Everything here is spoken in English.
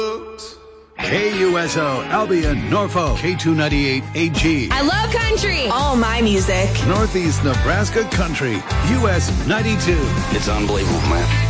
KUSO, Albion, Norfolk, K298 AG. I love country. All my music. Northeast Nebraska Country, US 92. It's unbelievable, man.